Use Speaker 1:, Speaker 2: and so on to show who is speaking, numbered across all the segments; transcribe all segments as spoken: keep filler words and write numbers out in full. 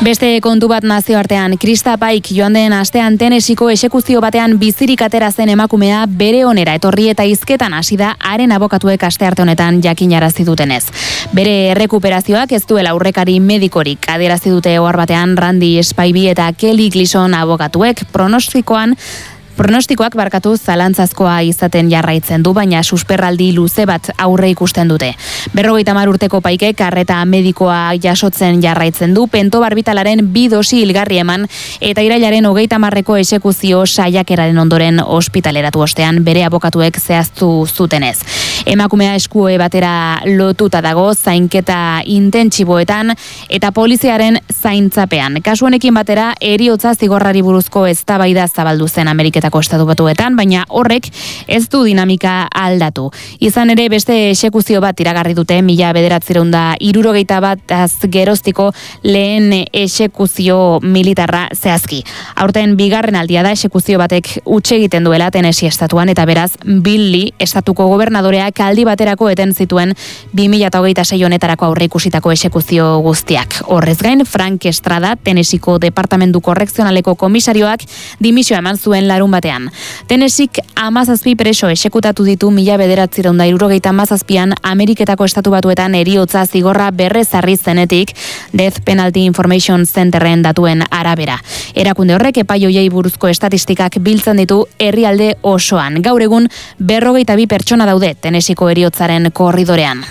Speaker 1: Beste kontu bat nazioartean, Krista Paik joan den astean Tennesseeko exekuzio batean bizirik atera zen emakumea bere onera etorri eta hizketan hasi da haren abokatuek astearte honetan jakinarazi dutenez. Bere errekuperazioak ez duela aurrekari medikorik adierazi dute ohar batean Randy Spivey eta Kelly Gleason abokatuek pronostikoan Pronostikoak barkatu zalantzazkoa izaten jarraitzen du, baina susperraldi luze bat aurre ikusten dute. Berrogeita hamar urteko Paikek arreta medikoa jasotzen jarraitzen du, pentobarbitalaren bi dosi hilgarri eman eta irailaren hogeita hamarreko exekuzio saiakeraren ondoren ospitaleratu ostean bere abokatuek zehaztu zutenez. Emakumea eskue batera lotuta dago zainketa intentsiboetan eta poliziaren zaintzapean. Kasu honekin batera heriotza zigorrari buruzko eztabaida zabaldu zen Ameriketako Estatu Batuetan, baina horrek ez du dinamika aldatu. Izan ere beste exekuzio bat iragarri dute mila bederatziehun eta hirurogeita bataz geroztiko lehen exekuzio militarra zehazki. Aurten bigarren aldia da exekuzio batek huts egiten duela Tennessee estatuan eta beraz Bill Lee estatuko gobernadoreak aldi baterako eten zituen bi mila hogeita sei honetarako aurreikusitako exekuzio guztiak. Horrez gain, Frank Estrada, Tennesseeko Departamentu Korrekzionaleko komisarioak dimisioa eman zuen larun batean. Tennesseek hamazazpi preso exekutatu ditu mila bederatziehun eta hirurogeita hamazazpian Ameriketako Estatu Batuetan heriotza zigorra berrezarri zenetik Death Penalty Information Centerren datuen arabera. Erakunde horrek epaioiei buruzko estatistikak biltzen ditu herrialde osoan. Gaur egun berrogeita bi pertsona daude Tennesseeko heriotzaren korridorean.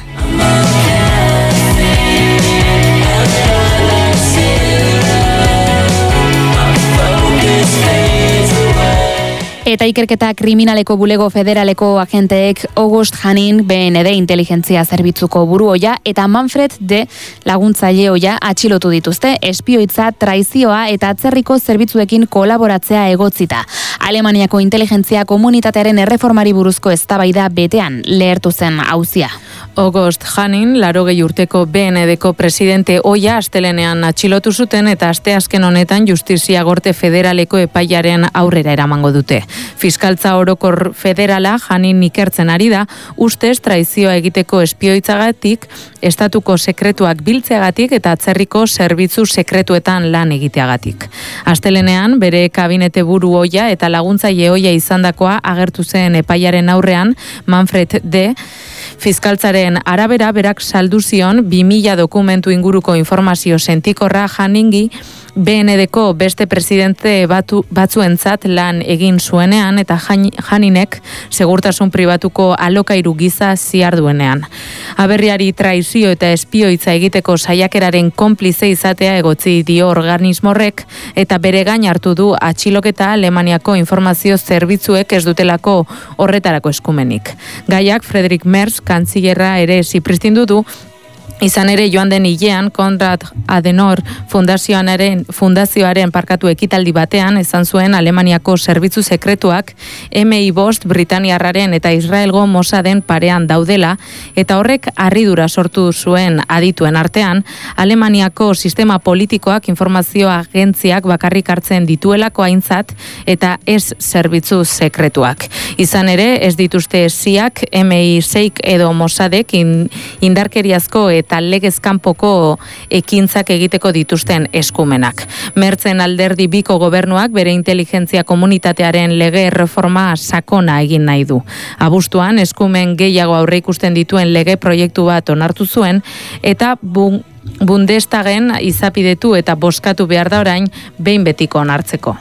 Speaker 1: Eta ikerketa kriminaleko bulego federaleko agenteek August Hanin B N D inteligentzia zerbitzuko buruoia eta Manfred D laguntzaileoia atxilotu dituzte espioitza, traizioa eta atzerriko zerbitzuekin kolaboratzea egotzita. Alemaniako inteligentzia komunitatearen erreformari buruzko eztabaida betean lehertu zen auzia.
Speaker 2: August Hanin, laurogei urteko B N Dko presidente ohia astelenean atxilotu zuten eta asteazken honetan Justizia Gorte Federaleko epaiaren aurrera eramango dute. Fiskaltza Orokor Federala Hanin ikertzen ari da, ustez traizioa egiteko espioitzagatik, estatuko sekretuak biltzeagatik eta atzerriko zerbitzu sekretuetan lan egiteagatik. Astelenean bere kabinete buru ohia eta laguntzaile ohia izandakoa agertu zen epaiaren aurrean Manfred D. Fiskaltzaren arabera berak saldu zion bi mila dokumentu inguruko informazio sentikorra Haningi B N Dko beste presidente batu, batzuentzat lan egin zuenean eta Haninek segurtasun pribatuko alokairu giza ziarduenean. Aberriari traizio eta espioitza egiteko saiakeraren konplize izatea egotzi dio organismorrek eta bere gain hartu du atxiloketa Alemaniako informazio zerbitzuek ez dutelako horretarako eskumenik. Gaiak Friedrich Merz kantzillerra ere zipristindu du. Izan ere joan den hilean Konrad Adenauer fundazioaren, fundazioaren parkatu ekitaldi batean esan zuen Alemaniako zerbitzu sekretuak M I bost Britaniarraren eta Israelgo Mossaden parean daudela eta horrek harridura sortu zuen adituen artean Alemaniako sistema politikoak informazio agentziak bakarrik hartzen dituelako aintzat eta ez zerbitzu sekretuak. Izan ere ez dituzte siak M I seik edo Mossadek in, indarkeriazko eta legez kanpoko ekintzak egiteko dituzten eskumenak. Mertzen alderdi biko gobernuak bere inteligentzia komunitatearen lege erreforma sakona egin nahi du. Abuztuan eskumen gehiago aurreikusten dituen lege proiektu bat onartu zuen eta bun, Bundestagen izapidetu eta bozkatu behar da orain behin betiko onartzeko.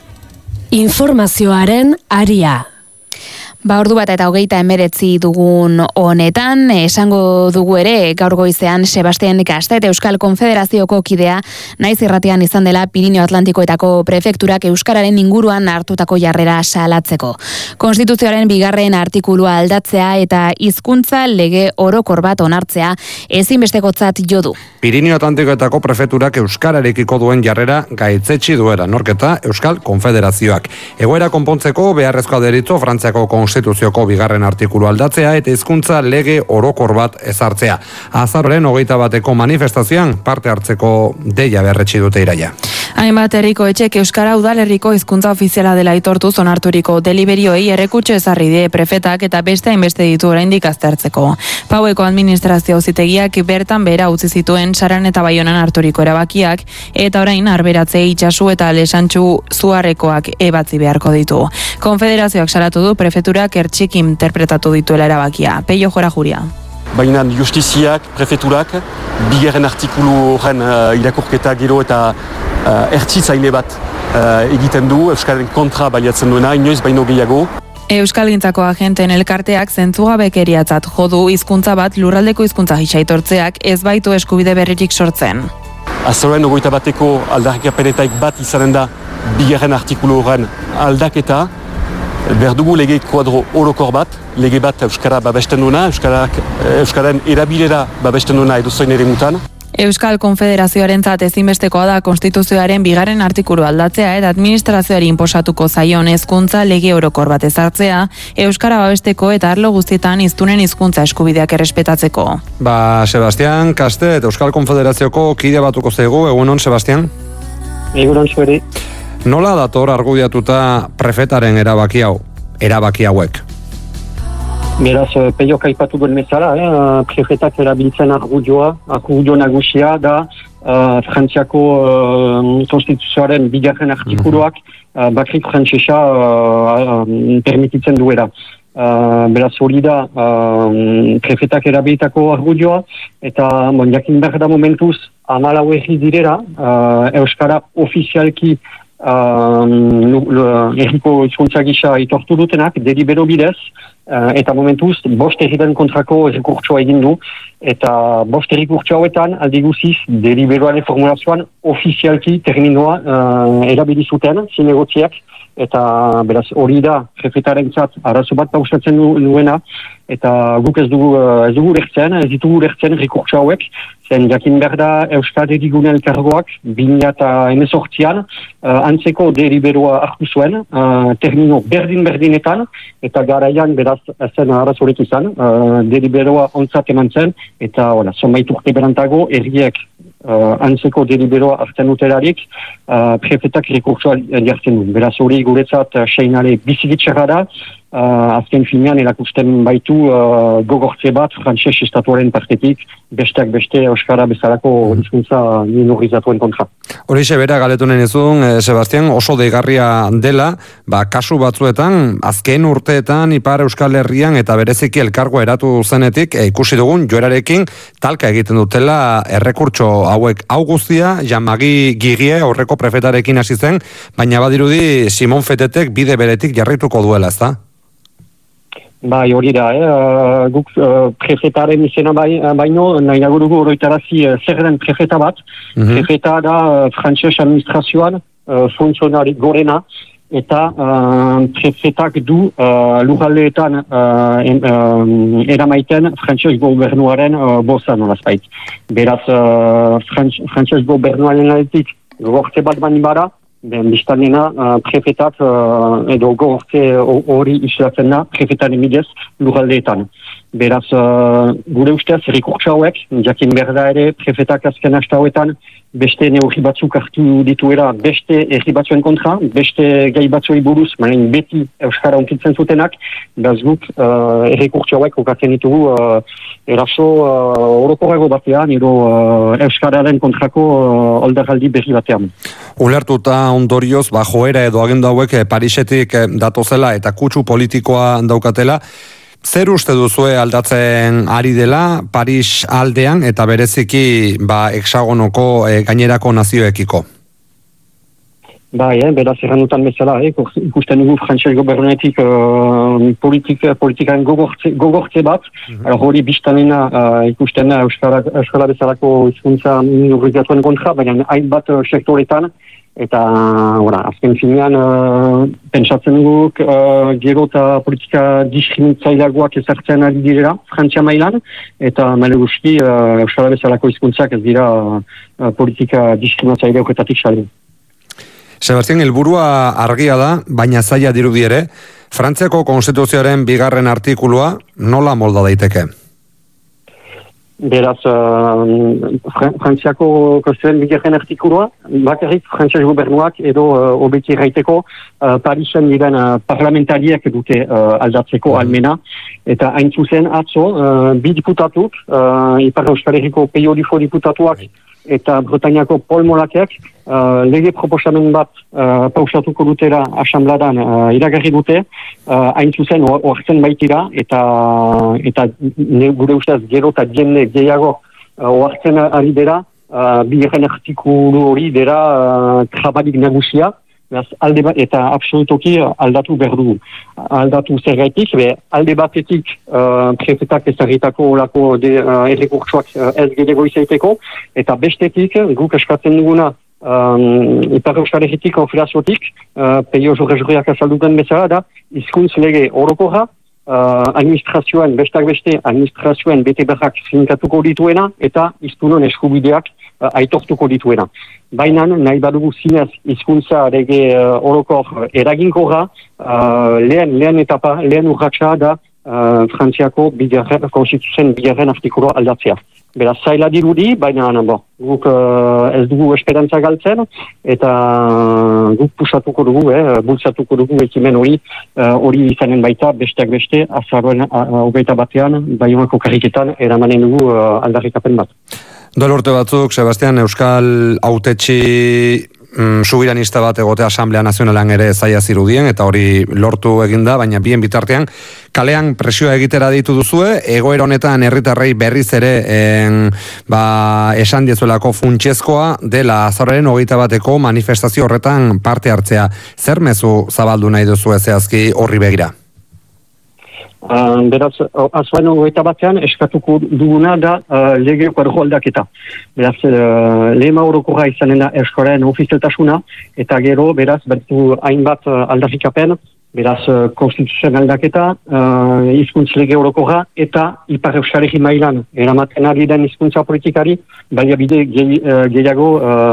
Speaker 3: Informazioaren aria.
Speaker 1: Ba, ordu bat eta hogeita emeretzi dugun honetan, esango dugu ere gaur goizean Sebastian Kastet Euskal Konfederazioko kidea naiz irratian izan dela Pirineo Atlantikoetako prefekturak euskararen inguruan hartutako jarrera salatzeko. Konstituzioaren bigarren artikulua aldatzea eta hizkuntza lege orokor bat onartzea ezinbestekotzat jo du.
Speaker 4: Pirineo Atlantikoetako prefekturak euskararekiko duen jarrera gaitzetsi duera norketa Euskal Konfederazioak. Egoera konpontzeko beharrezkoa deritzo Frantziako Konstituzioko bigarren artikulu aldatzea eta hizkuntza lege orokor bat ezartzea. Azaroaren hogeita bateko manifestazioan parte hartzeko deia berretsi dute iraia.
Speaker 2: Hainbat herriko etxek Euskara udalerriko hizkuntza ofiziala dela aitortuz onarturiko deliberioei errekutxo ezarri die prefetak eta beste hainbeste ditu oraindik aztertzeko. Paueko administrazio auzitegiak bertan behera utzi zituen Saran eta Baionan harturiko erabakiak eta orain Arberatze, Itsasu eta Lesantxu Zuarrekoak ebatzi beharko ditu. Konfederazioak salatu du prefeturak ertxik interpretatu dituela erabakia. Peio Jora Juria.
Speaker 5: Baina justiziak, prefeturak, bigarren artikulu horren uh, irakurketa gero eta uh, ertzitzaile bat uh, egiten du, Euskararen kontra baliatzen duena, inoiz baino gehiago.
Speaker 2: Euskalgintzako agenten elkarteak zentzugabekeriatzat jo du hizkuntza bat lurraldeko hizkuntza gisa aitortzeak ez baitu eskubide berririk sortzen.
Speaker 5: Azaroen ogoita bateko aldarrikapenetaik bat izanen da bigarren artikulu horren aldaketa, behar dugu lege kuadro orokor bat, lege bat Euskara babesten duena, Euskararen erabilera babesten duena edozoin ere mutan.
Speaker 2: Euskal Konfederazioarentzat ezinbestekoa da konstituzioaren bigarren artikulu aldatzea eta administrazioari inposatuko zaion hezkuntza lege orokor bat ezartzea, Euskara babesteko eta arlo guztietan hiztunen hizkuntza eskubideak errespetatzeko.
Speaker 4: Ba, Sebastian Kastet, Euskal Konfederazioko kide batuko zaigu, egunon, Sebastian?
Speaker 6: Egunon zueri.
Speaker 4: Nola dator argudiatuta prefetaren erabaki hau, erabaki hauek?
Speaker 6: Beraz, peiok aipatu duen bezala, eh, prefetak erabiltzen argudioa, argudio nagusia da uh, Frantziako uh, konstituzioaren bigarren artikuluak uh, bakrik frantsesa uh, uh, permititzen duera. Uh, beraz hori da uh, prefetak erabilitako argudioa eta bon, jakin behar da momentuz hamalau herri direra uh, Euskara ofizialki Uh, erriko hizkuntza gisa itortu dutenak, delibero bidez, uh, eta momentuz, bost herriren kontrako errekurtsoa egin du, eta bost errekurtso hauetan, aldi guziz, deliberoaren formulazioan ofizialki terminoa uh, erabili zuten, zinegotziak, eta beraz hori da, prefetarentzat arazo bat pausatzen duena, eta guk ez dugu, ez dugu lertzen, ez ditugu lertzen errekurtso hauek, zen jakin behar da Euskal Herrigune elkargoak bi mila hemezortzian uh, antzeko deliberoa hartu zuen, uh, termino berdin-berdinetan, eta garaian beraz zen arazorik izan, uh, deliberoa ontzat eman zen, eta hola, zonbait urte berantago, herriek uh, antzeko deliberoa hartzen uterarik, uh, prefetak rekursoa jartzen du. Beraz hori guretzat uh, seinale bizigitxarra da, Uh, azken finean erakusten baitu uh, gogortze bat frantses estatuaren partetik besteak beste Euskara bezalako hizkuntza minorizatuen kontra.
Speaker 4: Horixe bera galetunen izun, eh, Sebastian, oso deigarria dela, ba, kasu batzuetan, azken urteetan Ipar Euskal Herrian eta bereziki elkargoa eratu zenetik, eh, ikusi dugun joerarekin talka egiten dutela errekurtso hauek. Hau guztia, Jean-Marie Gigie aurreko prefetarekin hasi zen, baina badirudi Simon Fetetek bide beretik jarrituko duela, ezta?
Speaker 6: Bai, hori da, eh? guk uh, prefetaren izena bai, baino, nahi nagurugu oroitarazi uh, zer den prefeta bat. Mm-hmm. Prefeta da uh, frantses administrazioan uh, funtzionari gorena, eta uh, prefetak du uh, lurraldeetan uh, en, uh, eramaiten frantses gobernuaren uh, boza nolazbait. Beraz, uh, frantses gobernuaren aldetik gogortze bat bani bara, ben biztanena uh, prefetak uh, edo gogortze hori islatzen da prefetaren bidez lurraldeetan. Beraz, uh, gure ustez, rekurtsa hauek, jakin berda ere prefetak azken hasta hauetan beste neurri batzuk hartu dituera beste herri batzuen kontra, beste gai batzuei buruz, manen beti Euskara onkitzen zutenak, beraz guk uh, rekurtsa hauek okatzen ditugu uh, eraso uh, orokorrago batean, edo uh, Euskararen kontrako uh, oldarraldi berri batean.
Speaker 4: Ulertuta ondorioz, ba, joera edo agendu hauek Parisetik datozela eta kutsu politikoa daukatela, zer uste duzue aldatzen ari dela Paris aldean eta bereziki ba, hexagonoko e, gainerako nazioekiko?
Speaker 6: Bai, eh, beraz errandutan bezala, eh, ikusten dugu frantses gobernuetik uh, politik, politikan gogortze, gogortze bat, mm-hmm. hori biztanena uh, ikusten da Euskara, Euskara bezalako hizkuntza minorizatuen kontra, baina hainbat uh, sektoretan, eta ora, azken finean uh, pentsatzen dugu uh, gero eta politika diskriminatzaileagoak ezartzen ari direla Frantzia mailan, eta maleguski uh, Euskara bezalako hizkuntzak ez dira uh, politika diskriminatzaileagoetatik saldu.
Speaker 4: Sebastian, helburua argia da, baina zaila dirudi ere, Frantziako konstituzioaren bigarren artikulua nola molda daiteke?
Speaker 6: Beraz, uh, Fran- Frantziako Konstituzioen bigarren artikulua, bakarrik Frantziak gobernuak edo uh, obeki erraiteko uh, Parisen diren uh, parlamentariak dute uh, aldatzeko almena, eta hain zuzen atzo, uh, bi diputatuk, uh, Ipar Euskal Herriko Peiorifo diputatuak eta Bretainiako Paul Molakeak uh, lege proposamen bat uh, pausatuko dutera asambladan uh, iragarri dute, uh, hain zuzen oartzen baitira, eta eta ne, gure ustez gero eta jende gehiago uh, oartzen ari dira, uh, bigarren artikulu hori dira uh, trabarik nagusia, beraz, alde bat, eta absolutoki aldatu behar dugu. Aldatu zergaitik, be, alde batetik uh, prefetak ezagitako olako uh, errekurtsoak uh, ez gehiago izaiteko, eta bestetik guk eskatzen duguna um, Ipar Euskal Herritik konfederaziotik, uh, peio jorrezurriak azalduten bezala da, hizkuntz lege orokorra, Uh, administrazioen, bestak beste, administrazioen bete beharrak finkatuko dituena eta hiztunon eskubideak uh, aitortuko dituena. Baina nahi badugu zinez hizkuntza lege uh, orokor eraginkorra, uh, lehen, lehen etapa, lehen urratsa da uh, Frantziako bigarren, konstituzioen bigarren artikuloa aldatzea. Beraz, zaila dirudi, baina bo, guk uh, ez dugu esperantza galtzen, eta guk pusatuko dugu, eh, bultzatuko dugu ekimen hori, hori uh, izanen baita, besteak beste, azaroen hogeita batean, Baionako karriketan, eramanen dugu uh, aldarrikapen bat.
Speaker 4: Duela urte batzuk, Sebastian, Euskal hautetsi mm, subiranista bat egotea Asamblea Nazionalean ere zaila zirudien, eta hori lortu eginda, baina bien bitartean, kalean presioa egitera ditu duzue, egoera honetan herritarrei berriz ere en, ba, esan diezuelako funtsezkoa dela azaroaren hogeita bateko manifestazio horretan parte hartzea. Zer mezu zabaldu nahi duzu zehazki horri begira?
Speaker 6: Uh, beraz, azuan hogeita batean eskatuko duguna da uh, lege kuadro aldaketa. Beraz, uh, lehema orokorra izanen da eskolaren ofizialtasuna, eta gero, beraz, bertu hainbat uh, aldarrikapen, beraz, uh, konstituzioen aldaketa, uh, hizkuntz lege orokorra, eta Ipar Euskal Herri mailan eramaten ari den hizkuntza politikari, baliabide gehi, uh, gehiago uh,